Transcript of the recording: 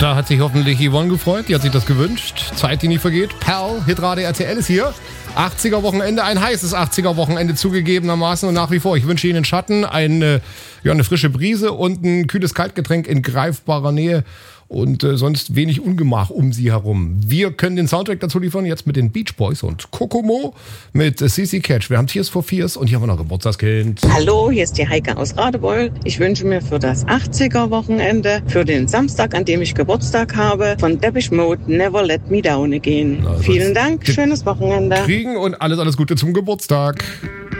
Da hat sich hoffentlich Yvonne gefreut, die hat sich das gewünscht. Zeit, die nicht vergeht. Perl, Hitradio RTL ist hier. 80er-Wochenende, ein heißes 80er-Wochenende zugegebenermaßen und nach wie vor. Ich wünsche Ihnen Schatten, eine frische Brise und ein kühles Kaltgetränk in greifbarer Nähe und sonst wenig Ungemach um Sie herum. Wir können den Soundtrack dazu liefern, jetzt mit den Beach Boys und Kokomo mit CC Catch. Wir haben Tears for Fears und hier haben wir noch Geburtstagskind. Hallo, hier ist die Heike aus Radebeul. Ich wünsche mir für das 80er-Wochenende, für den Samstag, an dem ich Geburtstag habe, von Depeche Mode Never Let Me Down Again. Vielen Dank, schönes Wochenende. Kriegen und alles Gute zum Geburtstag.